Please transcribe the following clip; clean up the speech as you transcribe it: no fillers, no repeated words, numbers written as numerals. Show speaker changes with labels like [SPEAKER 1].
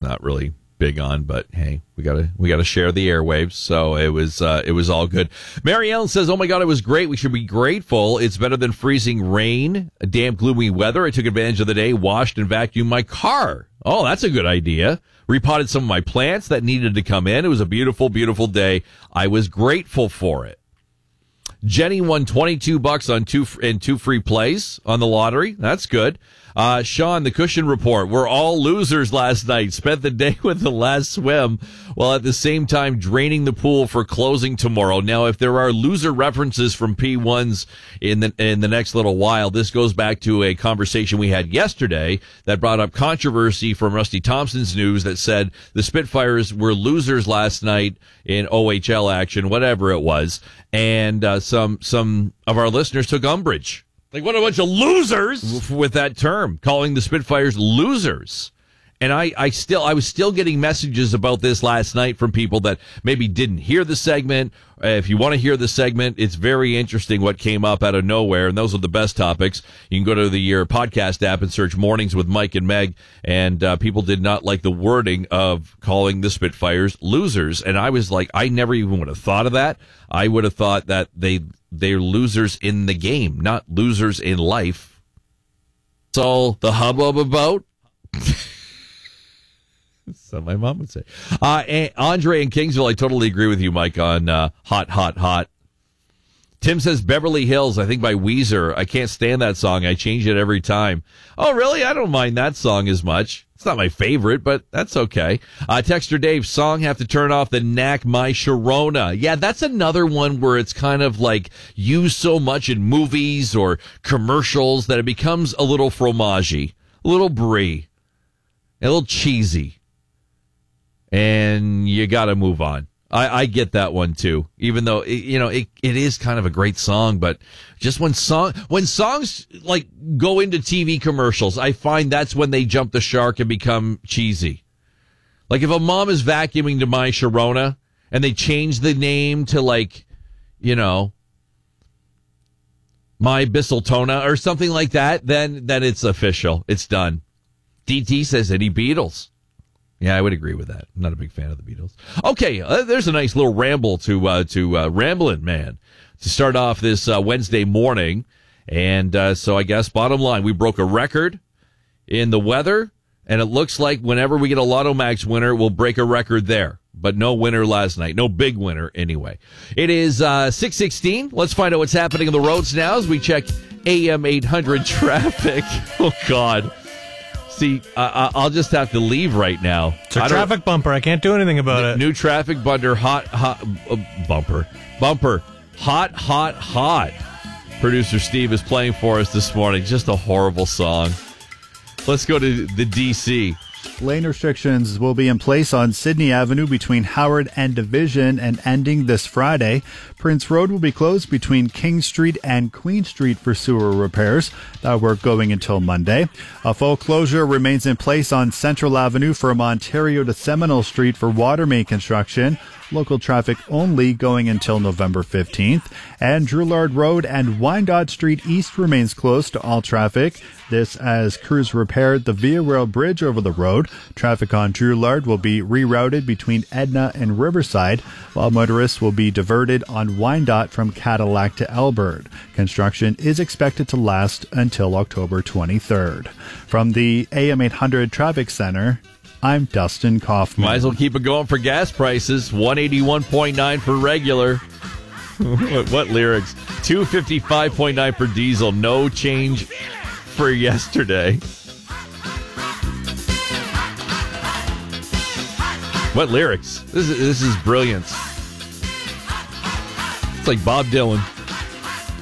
[SPEAKER 1] not really big on, but hey, we gotta share the airwaves. So it was all good. Mary Ellen says, "Oh my God, it was great. We should be grateful. It's better than freezing rain, damp, gloomy weather. I took advantage of the day, washed and vacuumed my car. Oh, that's a good idea. Repotted some of my plants that needed to come in. It was a beautiful, beautiful day. I was grateful for it." Jenny won $22 on two free plays on the lottery. That's good. Sean, the Cushion Report. We're all losers last night. Spent the day with the last swim while at the same time draining the pool for closing tomorrow. Now, if there are loser references from P1s in the next little while, this goes back to a conversation we had yesterday that brought up controversy from Rusty Thompson's news that said the Spitfires were losers last night in OHL action, whatever it was. And some of our listeners took umbrage. Like, what a bunch of losers with that term, calling the Spitfires losers. And I was still getting messages about this last night from people that maybe didn't hear the segment. If you want to hear the segment, it's very interesting what came up out of nowhere, and those are the best topics. You can go to your podcast app and search Mornings with Mike and Meg, and people did not like the wording of calling the Spitfires losers. And I was like, I never even would have thought of that. I would have thought that they're losers in the game, not losers in life. That's all the hubbub about. So my mom would say. Andre in Kingsville, I totally agree with you, Mike, on Hot, Hot, Hot. Tim says Beverly Hills, I think by Weezer. I can't stand that song. I change it every time. Oh, really? I don't mind that song as much. It's not my favorite, but that's okay. Texter Dave, song have to turn off the Knack My Sharona. Yeah, that's another one where it's kind of like used so much in movies or commercials that it becomes a little fromage-y, a little brie, a little cheesy. And you got to move on. I get that one too, even though it is kind of a great song, but just when songs like go into TV commercials, I find that's when they jump the shark and become cheesy. Like if a mom is vacuuming to My Sharona and they change the name to My Bissletona or something like that, then it's official. It's done. DT says any Beatles. Yeah, I would agree with that. I'm not a big fan of the Beatles. Okay, there's a nice little ramble to Ramblin' Man to start off this Wednesday morning. And so I guess bottom line, we broke a record in the weather, and it looks like whenever we get a Lotto Max winner, we'll break a record there. But no winner last night. No big winner anyway. It is 6:16. Let's find out what's happening on the roads now as we check AM 800 traffic. Oh, God. See, I'll just have to leave right now.
[SPEAKER 2] It's a traffic bumper. I can't do anything about it.
[SPEAKER 1] New traffic bumper, bumper, hot. Producer Steve is playing for us this morning. Just a horrible song. Let's go to the D.C.
[SPEAKER 3] Lane restrictions will be in place on Sydney Avenue between Howard and Division and ending this Friday. Prince Road will be closed between King Street and Queen Street for sewer repairs. That work going until Monday. A full closure remains in place on Central Avenue from Ontario to Seminole Street for water main construction. Local traffic only going until November 15th. And Drouillard Road and Wyandotte Street East remains closed to all traffic. This as crews repaired the Via Rail Bridge over the road. Traffic on Drouillard will be rerouted between Edna and Riverside, while motorists will be diverted on Wyandotte from Cadillac to Elbert. Construction is expected to last until October 23rd. From the AM 800 Traffic Center, I'm Dustin Kaufman.
[SPEAKER 1] Might as well keep it going for gas prices. 181.9 for regular. What lyrics? 255.9 for diesel. No change for yesterday. What lyrics? This is brilliance. It's like Bob Dylan.